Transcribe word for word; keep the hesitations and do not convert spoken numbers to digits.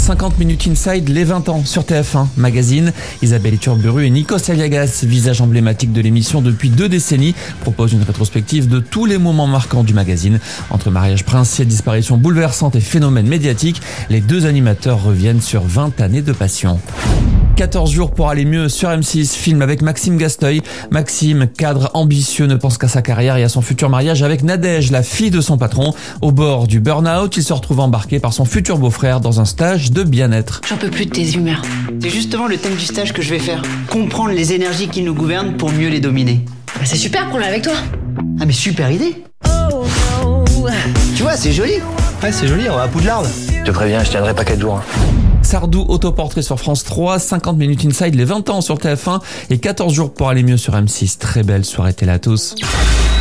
cinquante minutes inside, les vingt ans sur T F un Magazine. Isabelle Iturburu et Nikos Aliagas, visage emblématique de l'émission depuis deux décennies, proposent une rétrospective de tous les moments marquants du magazine. Entre mariage princier, disparitions bouleversantes et phénomènes médiatiques, les deux animateurs reviennent sur vingt années de passion. quatorze jours pour aller mieux sur M six, film avec Maxime Gasteuil. Maxime, cadre ambitieux, ne pense qu'à sa carrière et à son futur mariage avec Nadège, la fille de son patron. Au bord du burn-out, il se retrouve embarqué par son futur beau-frère dans un stage de bien-être. J'en peux plus de tes humeurs. C'est justement le thème du stage que je vais faire. Comprendre les énergies qui nous gouvernent pour mieux les dominer. Bah c'est super, prends-le avec toi. Ah mais super idée. Oh no. Tu vois, c'est joli. Ouais, c'est joli, on va à Poudlard. Je te préviens, je tiendrai pas quatre jours. Sardou, autoportrait sur France trois, cinquante minutes inside, les vingt ans sur T F un et quatorze jours pour aller mieux sur M six. Très belle soirée télé à tous.